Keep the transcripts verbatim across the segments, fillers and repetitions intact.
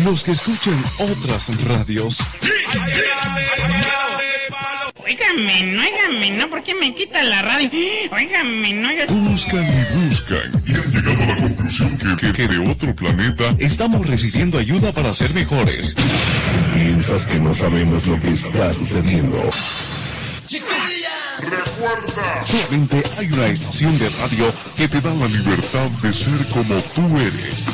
Los que escuchan otras radios. Óigame, no, óigame, no, ¿por qué me quita la radio? Óigame, no, yo... Buscan y buscan y han llegado a la conclusión que, que, que de otro planeta estamos recibiendo ayuda para ser mejores. ¿Piensas que no sabemos lo que está sucediendo? ¡Recuerda! Solamente hay una estación de radio que te da la libertad de ser como tú eres.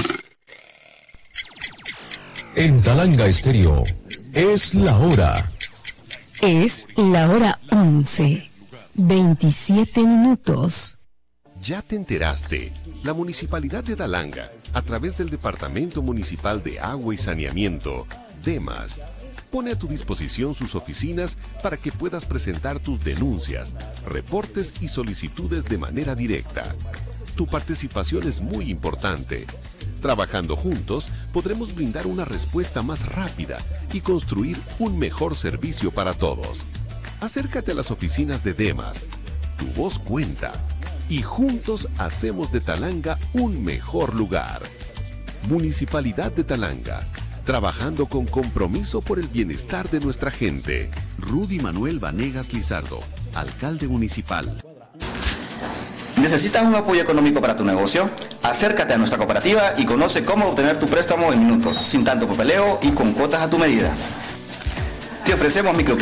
En Talanga Estéreo, es la hora. Es la hora once, veintisiete minutos. ¿Ya te enteraste? La Municipalidad de Talanga, a través del Departamento Municipal de Agua y Saneamiento, DEMAS, pone a tu disposición sus oficinas para que puedas presentar tus denuncias, reportes y solicitudes de manera directa. Tu participación es muy importante. Trabajando juntos, podremos brindar una respuesta más rápida y construir un mejor servicio para todos. Acércate a las oficinas de DEMAS. Tu voz cuenta. Y juntos hacemos de Talanga un mejor lugar. Municipalidad de Talanga. Trabajando con compromiso por el bienestar de nuestra gente. Rudy Manuel Vanegas Lizardo, alcalde municipal. ¿Necesitas un apoyo económico para tu negocio? Acércate a nuestra cooperativa y conoce cómo obtener tu préstamo en minutos, sin tanto papeleo y con cuotas a tu medida. Te ofrecemos micro